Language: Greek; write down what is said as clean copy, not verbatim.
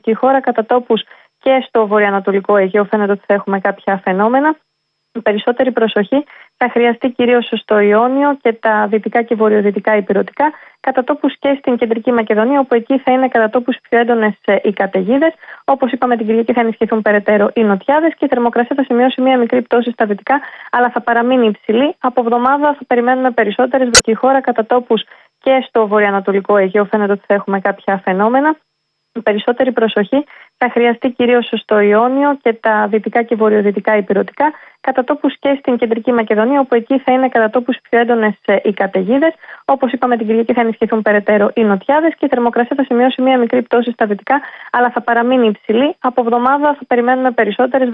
η χώρα κατά τόπους και στο βορειοανατολικό Αιγαίο φαίνεται ότι θα έχουμε κάποια φαινόμενα. Περισσότερη προσοχή θα χρειαστεί κυρίως στο Ιόνιο και τα δυτικά και βορειοδυτικά ηπειρωτικά, κατά τόπους και στην κεντρική Μακεδονία, όπου εκεί θα είναι κατά τόπους πιο έντονες οι καταιγίδες. Όπως είπαμε, την Κυριακή θα ενισχυθούν περαιτέρω οι νοτιάδες και η θερμοκρασία θα σημειώσει μια μικρή πτώση στα δυτικά, αλλά θα παραμείνει υψηλή. Από εβδομάδα θα περιμένουμε περισσότερες και η χώρα κατά τόπους και στο βορειοανατολικό Αιγαίο φαίνεται ότι θα έχουμε κάποια φαινόμενα. Περισσότερη προσοχή θα χρειαστεί κυρίως στο Ιόνιο και τα δυτικά και βορειοδυτικά ηπειρωτικά, κατά τόπους και στην κεντρική Μακεδονία, όπου εκεί θα είναι κατά τόπους πιο έντονες οι καταιγίδες. Όπως είπαμε, την Κυριακή θα ενισχυθούν περαιτέρω οι νοτιάδες και η θερμοκρασία θα σημειώσει μια μικρή πτώση στα δυτικά, αλλά θα παραμείνει υψηλή. Από εβδομάδα θα περιμένουμε περισσότερες